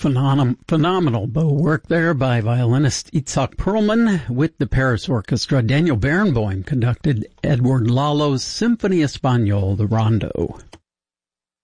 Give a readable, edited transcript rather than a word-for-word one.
Phenomenal bow work there by violinist Itzhak Perlman with the Paris Orchestra. Daniel Barenboim conducted Edward Lalo's Symphony Espagnole, the Rondo.